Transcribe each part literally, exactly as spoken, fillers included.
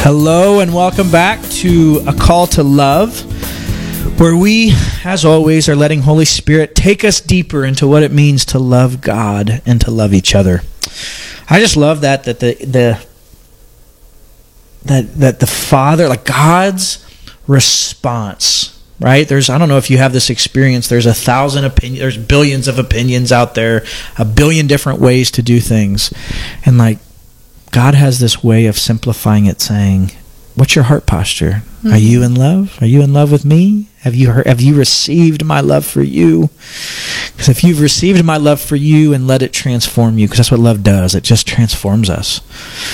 Hello and welcome back to A Call to Love, where we, as always, are letting Holy Spirit take us deeper into what it means to love God and to love each other. I just love that that the the that that the Father, like God's response, right? There's I don't know if you have this experience. There's a thousand opinions. There's billions of opinions out there, a billion different ways to do things, and like God has this way of simplifying it, saying, "What's your heart posture? Mm-hmm. Are you in love? Are you in love with me? Have you heard, have you received my love for you? Because if you've received my love for you and let it transform you, because that's what love does. It just transforms us.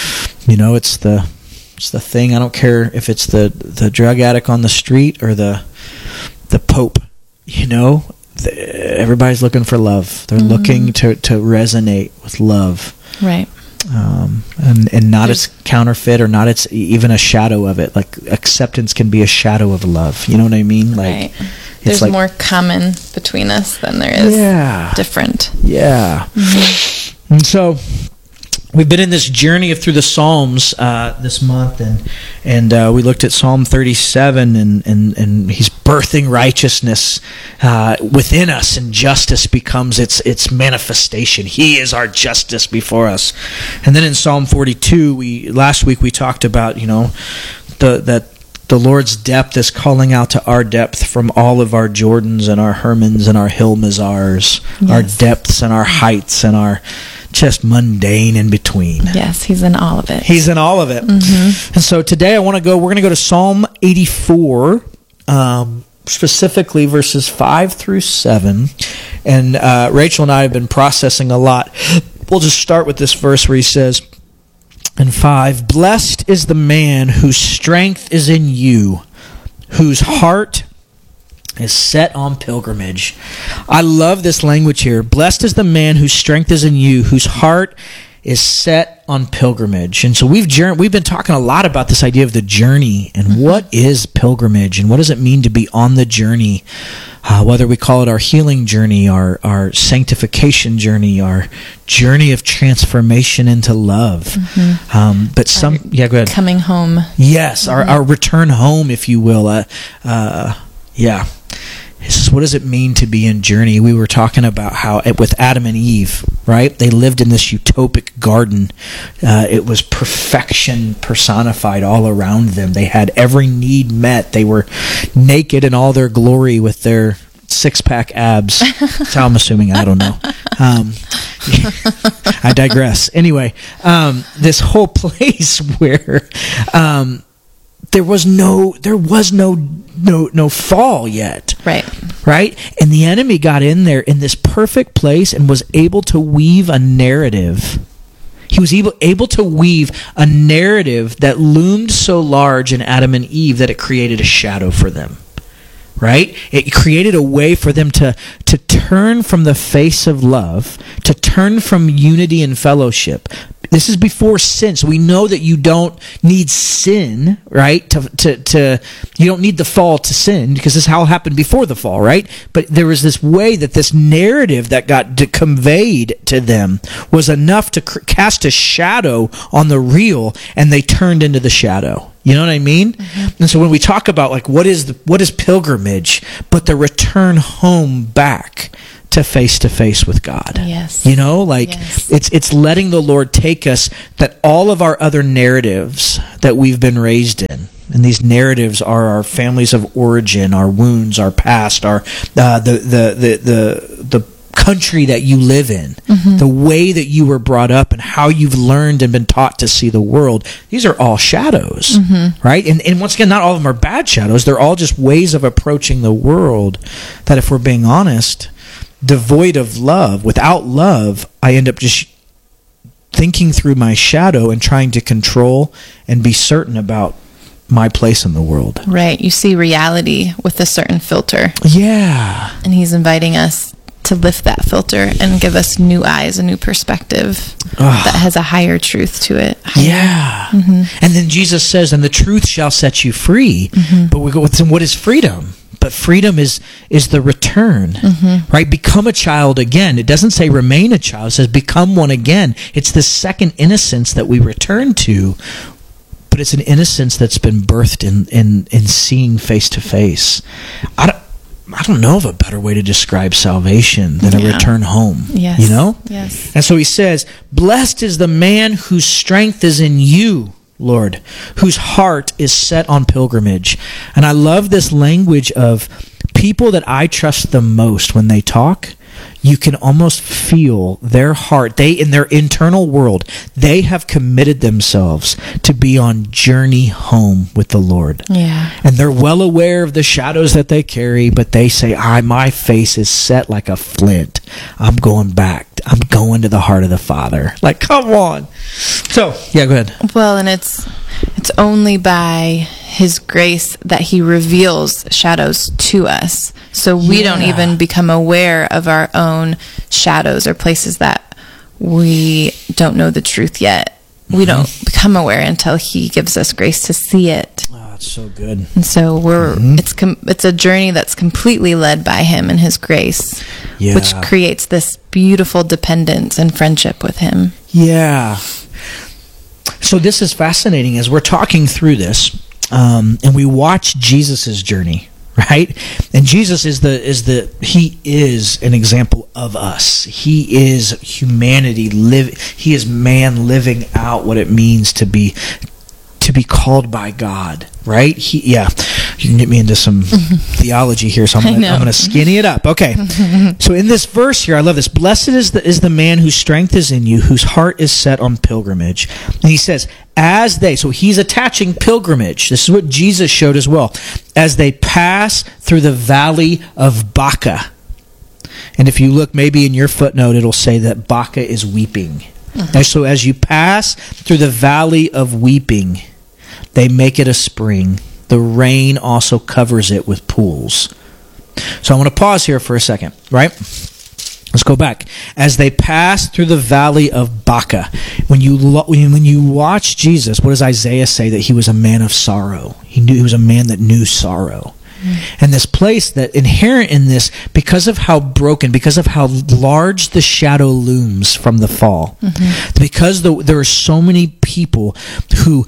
You know, it's the it's the thing. I don't care if it's the the drug addict on the street or the the Pope. You know, the, everybody's looking for love. They're mm-hmm. looking to to resonate with love. Right. Um, and, and not There's, its counterfeit or not its even a shadow of it. Like acceptance can be a shadow of love. You know what I mean? Like right. There's like, more common between us than there is yeah. different. Yeah. Mm-hmm. And so we've been in this journey of through the Psalms uh, this month, and and uh, we looked at Psalm thirty-seven, and and, and he's birthing righteousness uh, within us, and justice becomes its its manifestation. He is our justice before us. And then in Psalm forty-two, we last week we talked about you know the that. The Lord's depth is calling out to our depth from all of our Jordans and our Hermans and our Hill Mazars, yes. our depths and our heights and our just mundane in between. Yes, he's in all of it. He's in all of it. Mm-hmm. And so today I want to go, we're going to go to Psalm eighty-four, um, specifically verses five through seven. And uh, Rachel and I have been processing a lot. We'll just start with this verse where he says, and five, blessed is the man whose strength is in you, whose heart is set on pilgrimage. I love this language here. Blessed is the man whose strength is in you, whose heart is set on pilgrimage. And so we've journey, we've been talking a lot about this idea of the journey and mm-hmm. what is pilgrimage and what does it mean to be on the journey, uh, whether we call it our healing journey, our, our sanctification journey, our journey of transformation into love. Mm-hmm. Um, but some, our yeah, go ahead. Coming home. Yes, mm-hmm. our, our return home, if you will. Uh, uh, yeah. This is, what does it mean to be in journey? We were talking about how it, with Adam and Eve, right? They lived in this utopic garden. Uh, it was perfection personified all around them. They had every need met. They were naked in all their glory with their six-pack abs. That's how I'm assuming. I don't know. Um, I digress. Anyway, um, this whole place where um, there was no, there was no, no, no fall yet. Right. Right? And the enemy got in there in this perfect place and was able to weave a narrative. He was able, able to weave a narrative that loomed so large in Adam and Eve that it created a shadow for them. Right? It created a way for them to, to turn from the face of love, to turn from unity and fellowship. This is before sin, so we know that you don't need sin, right? To to to you don't need the fall to sin, because this how it happened before the fall, right? But there was this way that this narrative that got de- conveyed to them was enough to cr- cast a shadow on the real, and they turned into the shadow. You know what I mean? Mm-hmm. And so when we talk about like what is the, what is pilgrimage, but the return home back to face to face with God. Yes. You know, like yes. it's it's letting the Lord take us, that all of our other narratives that we've been raised in, and these narratives are our families of origin, our wounds, our past, our uh, the, the the the the country that you live in, mm-hmm. the way that you were brought up, and how you've learned and been taught to see the world. These are all shadows, mm-hmm. right? And and once again, not all of them are bad shadows. They're all just ways of approaching the world that, if we're being honest, devoid of love, without love, I end up just thinking through my shadow and trying to control and be certain about my place in the world. Right. You see reality with a certain filter. Yeah. And he's inviting us to lift that filter and give us new eyes, a new perspective Ugh. that has a higher truth to it. Higher. Yeah. Mm-hmm. And then Jesus says, and the truth shall set you free. Mm-hmm. But we go, then what is freedom? But freedom is is the return, mm-hmm. right? Become a child again. It doesn't say remain a child. It says become one again. It's the second innocence that we return to. But but it's an innocence that's been birthed in in, in seeing face to face. I don't, I don't know of a better way to describe salvation than yeah. a return home. Yes. You know? Yes. And so he says, blessed is the man whose strength is in you, Lord, whose heart is set on pilgrimage. And I love this language of people that I trust the most when they talk. You can almost feel their heart. They, in their internal world, they have committed themselves to be on journey home with the Lord. Yeah. And they're well aware of the shadows that they carry, but they say, I, my face is set like a flint. I'm going back. I'm going to the heart of the Father. Like, come on. So, yeah, go ahead. Well, and it's it's only by his grace that he reveals shadows to us. So we yeah. don't even become aware of our own shadows or places that we don't know the truth yet. We mm-hmm. don't become aware until he gives us grace to see it. Oh, that's so good. And so we're mm-hmm. it's com- it's a journey that's completely led by him and his grace, yeah. which creates this beautiful dependence and friendship with him. Yeah. So this is fascinating as we're talking through this, um, and we watch Jesus's journey, right? And Jesus is the is the he is an example of us. He is humanity live. He is man living out what it means to be to be called by God, right? He, yeah, you can get me into some theology here, so I'm gonna, I'm gonna skinny it up. Okay, so in this verse here, I love this. Blessed is the is the man whose strength is in you, whose heart is set on pilgrimage. And he says, as they, so he's attaching pilgrimage. This is what Jesus showed as well. As they pass through the valley of Baca. And if you look maybe in your footnote, it'll say that Baca is weeping. Uh-huh. And so as you pass through the valley of weeping, they make it a spring. The rain also covers it with pools. So I want to pause here for a second, right? Let's go back. As they pass through the valley of Baca, when you lo- when you watch Jesus, what does Isaiah say? That he was a man of sorrow. He knew he was a man that knew sorrow. Mm. And this place that inherent in this, because of how broken, because of how large the shadow looms from the fall, mm-hmm. because the, there are so many people who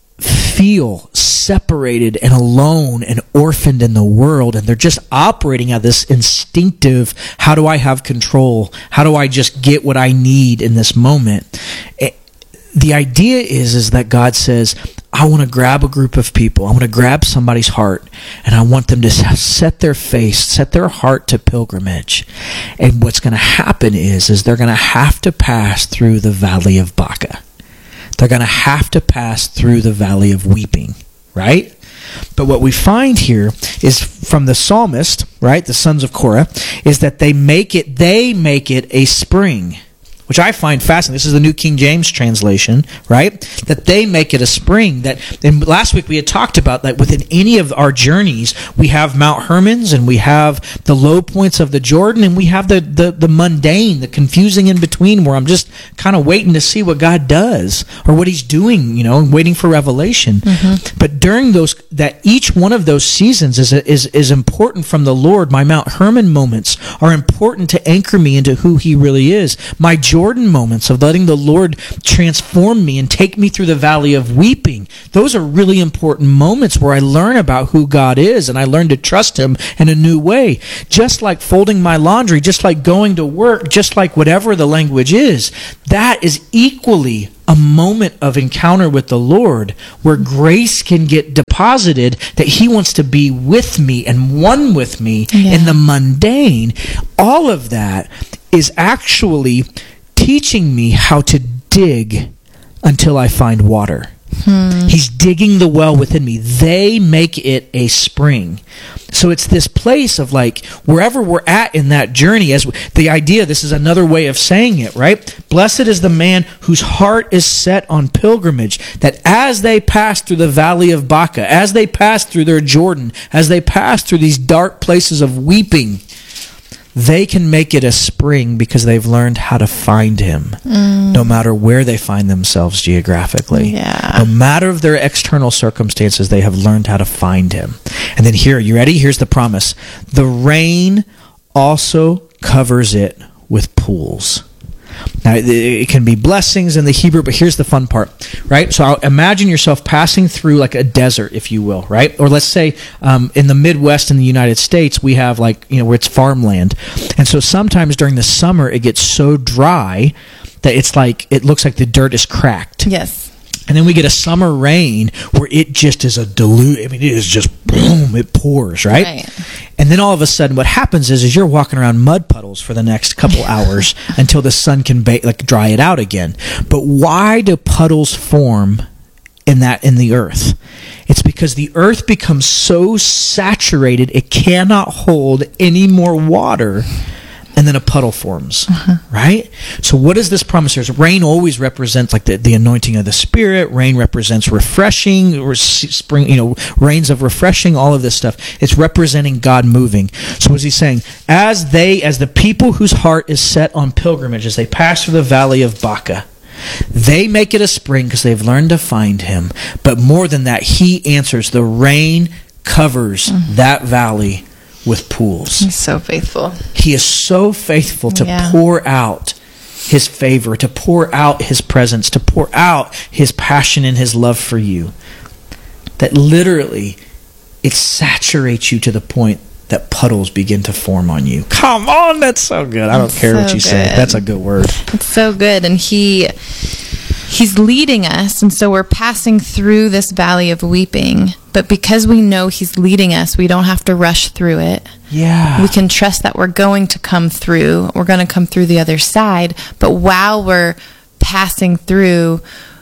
feel separated and alone and orphaned in the world, and they're just operating out this instinctive, how do I have control? How do I just get what I need in this moment? It, the idea is, is that God says, I want to grab a group of people. I want to grab somebody's heart, and I want them to set their face, set their heart to pilgrimage. And what's going to happen is, is they're going to have to pass through the valley of Baca. They're going to have to pass through the valley of weeping, right? But what we find here is from the psalmist, right, the sons of Korah, is that they make it, they make it a spring, which I find fascinating. This is the New King James translation, right? That they make it a spring. That, and last week we had talked about that within any of our journeys, we have Mount Hermon's, and we have the low points of the Jordan, and we have the, the, the mundane, the confusing in between, where I'm just kind of waiting to see what God does or what he's doing, you know, and waiting for revelation. Mm-hmm. But during those, that each one of those seasons is, is, is important from the Lord. My Mount Hermon moments are important to anchor me into who he really is. My Jordan moments of letting the Lord transform me and take me through the valley of weeping, those are really important moments where I learn about who God is, and I learn to trust him in a new way. Just like folding my laundry, just like going to work, just like whatever the language is, that is equally a moment of encounter with the Lord where grace can get deposited, that he wants to be with me and one with me yeah. in the mundane. All of that is actually teaching me how to dig until I find water. Hmm. He's digging the well within me. They make it a spring. So it's this place of like, wherever we're at in that journey, as the idea, this is another way of saying it, right? Blessed is the man whose heart is set on pilgrimage, that as they pass through the valley of Baca, as they pass through their Jordan, as they pass through these dark places of weeping, they can make it a spring because they've learned how to find him, mm. no matter where they find themselves geographically. Yeah. No matter of their external circumstances, they have learned how to find him. And then here, you ready? Here's the promise. The rain also covers it with pools. Now, it can be blessings in the Hebrew, but here's the fun part, right? So I'll imagine yourself passing through like a desert, if you will, right? Or let's say um, in the Midwest in the United States, we have like, you know, where it's farmland. And so sometimes during the summer, it gets so dry that it's like, it looks like the dirt is cracked. Yes. And then we get a summer rain where it just is a dilute. I mean, it is just boom, it pours, right? Right. And then all of a sudden, what happens is, is you're walking around mud puddles for the next couple hours until the sun can ba- like dry it out again. But why do puddles form in that in the earth? It's because the earth becomes so saturated it cannot hold any more water. And then a puddle forms, uh-huh. right? So what is this promise? There's rain always represents like the, the anointing of the Spirit. Rain represents refreshing, or spring, you know, rains of refreshing, all of this stuff. It's representing God moving. So what is he saying? As they, as the people whose heart is set on pilgrimage, as they pass through the valley of Baca, they make it a spring because they've learned to find him. But more than that, he answers. The rain covers mm-hmm. that valley with pools. He's so faithful. He is so faithful to yeah. pour out his favor, to pour out his presence, to pour out his passion and his love for you, that literally it saturates you to the point that puddles begin to form on you. Come on, that's so good. I don't it's care so what you good. say. That's a good word. It's so good. And he he's leading us, and so we're passing through this valley of weeping. But because we know he's leading us, we don't have to rush through it. Yeah. We can trust that we're going to come through. We're going to come through the other side. But while we're passing through,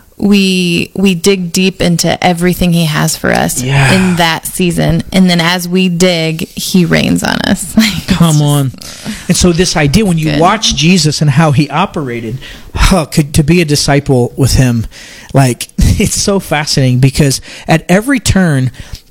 we we dig deep into everything he has for us yeah. in that season. And then as we dig, he rains on us. Come on. And so this idea, when you Good. watch Jesus and how he operated, huh, could, to be a disciple with him, like, it's so fascinating because at every turn,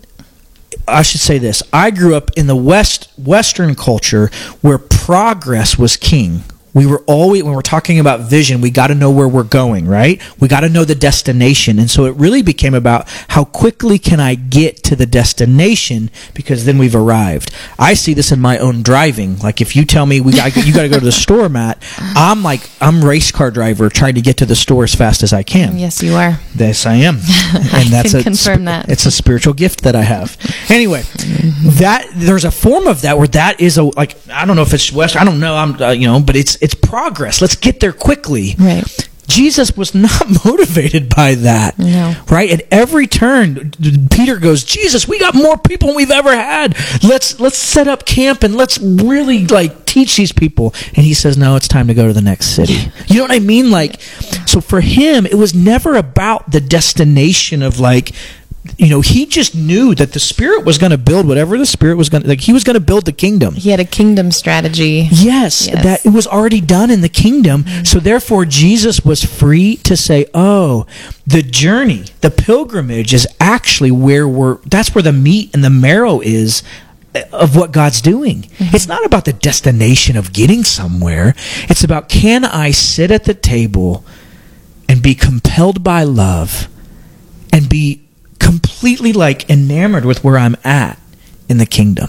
I should say this, I grew up in the West Western culture where progress was king. We were always, when we're talking about vision, we got to know where we're going, right? We got to know the destination. And so it really became about how quickly can I get to the destination, because then we've arrived. I see this in my own driving. Like if you tell me we got, you got to go to the store, Matt, I'm like, I'm race car driver trying to get to the store as fast as I can. Yes, you are. Yes, I am. And I that's can a, confirm that. It's a spiritual gift that I have. Anyway, that there's a form of that where that is a, like, I don't know if it's West, I don't know, I'm, uh, you know, but it's, it's progress. Let's get there quickly. Right. Jesus was not motivated by that. No. Right? At every turn, Peter goes, Jesus, we got more people than we've ever had. Let's let's set up camp and let's really like teach these people. And he says, no, it's time to go to the next city. You know what I mean? Like, so for him, it was never about the destination of like, you know, he just knew that the Spirit was going to build whatever the Spirit was going to, like, he was going to build the kingdom. He had a kingdom strategy. Yes, Yes. that it was already done in the kingdom. Mm-hmm. So therefore, Jesus was free to say, oh, the journey, the pilgrimage is actually where we're, that's where the meat and the marrow is of what God's doing. Mm-hmm. It's not about the destination of getting somewhere. It's about, can I sit at the table and be compelled by love and be completely like enamored with where I'm at in the kingdom.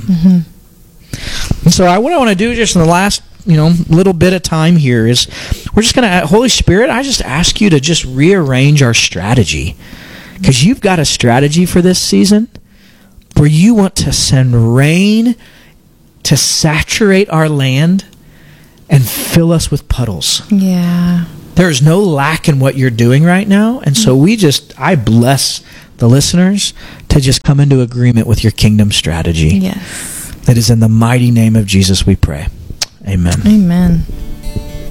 Mm-hmm. And so I, what I want to do just in the last, you know, little bit of time here is we're just going to, Holy Spirit, I just ask you to just rearrange our strategy, because you've got a strategy for this season where you want to send rain to saturate our land and fill us with puddles. Yeah. There's no lack in what you're doing right now. And so we just, I bless the listeners to just come into agreement with your kingdom strategy. Yes. That is in the mighty name of Jesus we pray. Amen. Amen.